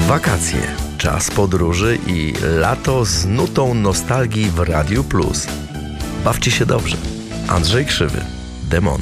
Wakacje, czas podróży i lato z nutą nostalgii w Radiu Plus. Bawcie się dobrze. Andrzej Krzywy, Demon.